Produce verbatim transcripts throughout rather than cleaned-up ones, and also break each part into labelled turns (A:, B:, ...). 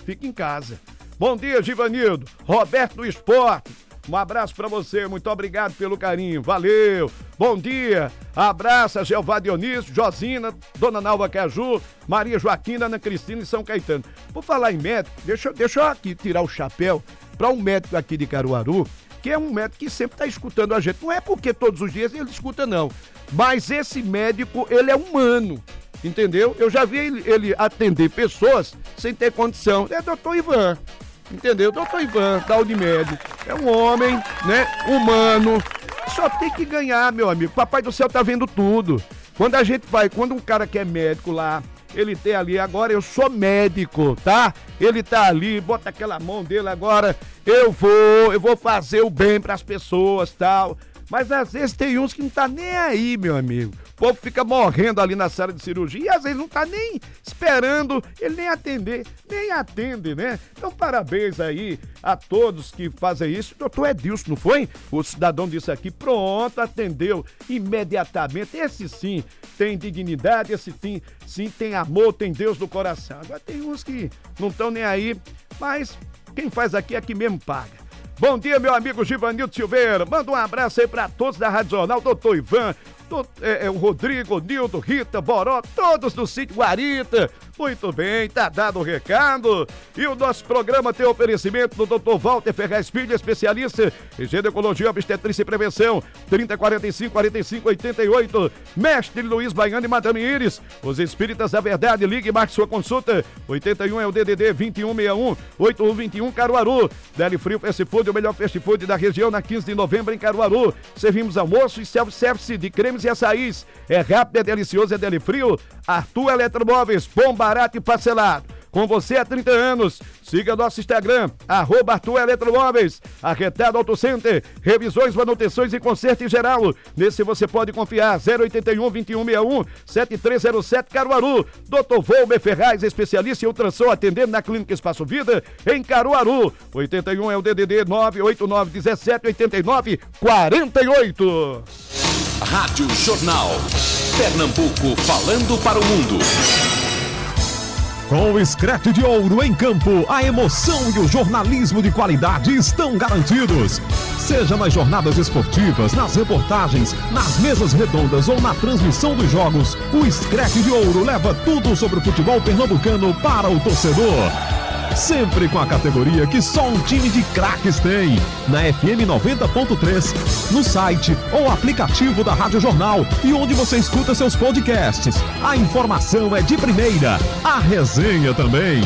A: fica em casa. Bom dia, Givanildo. Roberto do Esporte. Um abraço pra você, muito obrigado pelo carinho, valeu. Bom dia, abraço a Jeová Dionísio, Josina, Dona Nalva Caju, Maria Joaquina, Ana Cristina e São Caetano. Por falar em médico, deixa, deixa eu aqui tirar o chapéu pra um médico aqui de Caruaru, que é um médico que sempre tá escutando a gente. Não é porque todos os dias ele escuta, não. Mas esse médico, ele é humano, entendeu? Eu já vi ele, ele atender pessoas sem ter condição. É doutor Ivan. Entendeu? Doutor Ivan, da Unimed, é um homem, né, humano, só tem que ganhar, meu amigo. Papai do céu tá vendo tudo. Quando a gente vai, quando um cara que é médico lá, ele tem ali, agora eu sou médico, tá? Ele tá ali, bota aquela mão dele agora, eu vou, eu vou fazer o bem pras pessoas, tal. Mas às vezes tem uns que não tá nem aí, meu amigo. O povo fica morrendo ali na sala de cirurgia e às vezes não tá nem esperando ele nem atender, nem atende, né? Então parabéns aí a todos que fazem isso. Doutor Edilson, não foi? O cidadão disse aqui, pronto, atendeu imediatamente. Esse sim tem dignidade, esse sim, sim tem amor, tem Deus no coração. Agora tem uns que não estão nem aí, mas quem faz aqui é que mesmo paga. Bom dia, meu amigo Givanildo Silveira. Manda um abraço aí pra todos da Rádio Jornal, doutor Ivan, do, é, é, o Rodrigo, Nildo, Rita, Boró, todos do sítio Guarita. Muito bem, tá dado o recado. E o nosso programa tem oferecimento do doutor Walter Ferraz Filho, especialista em ginecologia, obstetrícia e prevenção. trinta, quarenta e cinco, quarenta e cinco, oitenta e oito. Mestre Luiz Baiano e Madame Iris. Os Espíritas da Verdade, ligue e marque sua consulta. oitenta e um é o D D D vinte e um sessenta e um, oito um vinte e um, Caruaru. Deli Frio Fast Food, o melhor fast food da região, na quinze de novembro em Caruaru. Servimos almoço e self-service de cremes e açaís. É rápido, é delicioso, é Deli Frio. Arthur Eletromóveis, bom, barato e parcelado. Com você há trinta anos. Siga nosso Instagram, arroba Arthur Eletromóveis. Arretado Auto Center, revisões, manutenções e conserto em geral. Nesse você pode confiar. zero oito um, vinte e um sessenta e um, setenta e três zero sete, Caruaru. doutor Volber Ferraz, especialista em ultrassom, atendendo na Clínica Espaço Vida, em Caruaru. oitenta e um é o D D D nove oito nove um sete, oito nove quatro oito.
B: Rádio Jornal. Pernambuco falando para o mundo.
C: Com o Scratch de Ouro em campo, a emoção e o jornalismo de qualidade estão garantidos. Seja nas jornadas esportivas, nas reportagens, nas mesas redondas ou na transmissão dos jogos, o Scratch de Ouro leva tudo sobre o futebol pernambucano para o torcedor. Sempre com a categoria que só um time de craques tem. Na F M noventa ponto três, no site ou aplicativo da Rádio Jornal e onde você escuta seus podcasts. A informação é de primeira, a resenha também.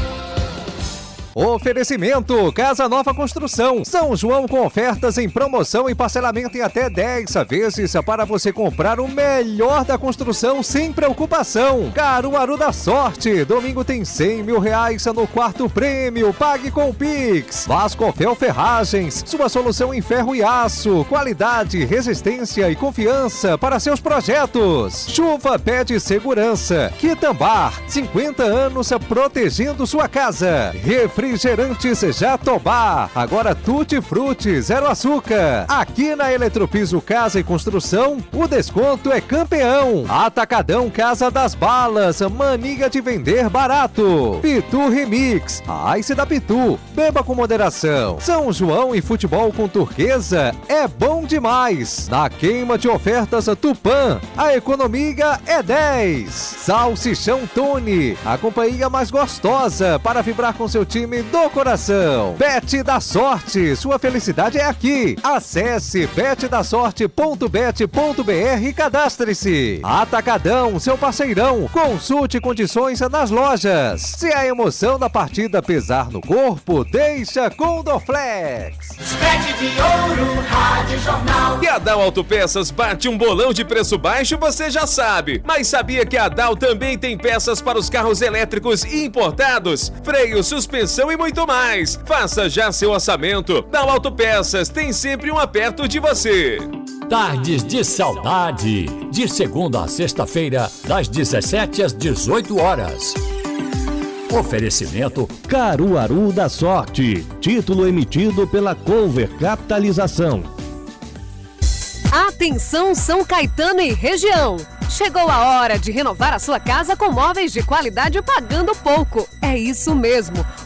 D: Oferecimento Casa Nova Construção, São João com ofertas em promoção e parcelamento em até dez vezes para você comprar o melhor da construção sem preocupação. Caruaru da Sorte, domingo tem cem mil reais no quarto prêmio, pague com o Pix. Vascontel Ferragens, sua solução em ferro e aço, qualidade, resistência e confiança para seus projetos. Chuva pede segurança, Quitambar, cinquenta anos protegendo sua casa. Refri Refrigerantes Jatobá, agora Tutti Frutti, zero açúcar. Aqui na Eletropiso Casa e Construção, o desconto é campeão. Atacadão Casa das Balas, mania de vender barato. Pitu Remix, a Ice da Pitu, beba com moderação. São João e futebol com turquesa é bom demais. Na queima de ofertas Tupã, a economia é dez. Salsichão Tony, a companhia mais gostosa para vibrar com seu time do coração. Bet da Sorte, sua felicidade é aqui. Acesse bet da sorte ponto bet ponto b r e cadastre-se. Atacadão, seu parceirão. Consulte condições nas lojas. Se a emoção da partida pesar no corpo, deixa com o Dorflex.
E: Scratch de Ouro, Rádio Jornal.
B: E a Dal Autopeças bate um bolão de preço baixo, você já sabe. Mas sabia que a Dal também tem peças para os carros elétricos importados? Freio, suspensão e muito mais. Faça já seu orçamento. Dal Autopeças tem sempre um perto de você.
F: Tardes de Saudade, de segunda a sexta-feira, das dezessete às dezoito horas. Oferecimento Caruaru da Sorte, título emitido pela Cover Capitalização.
G: Atenção São Caetano e região. Chegou a hora de renovar a sua casa com móveis de qualidade pagando pouco. É isso mesmo.